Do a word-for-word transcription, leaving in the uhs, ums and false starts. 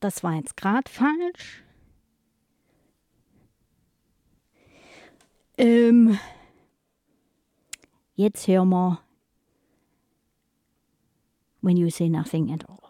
das war jetzt gerade falsch. Ähm, jetzt hören wir When You Say Nothing at All.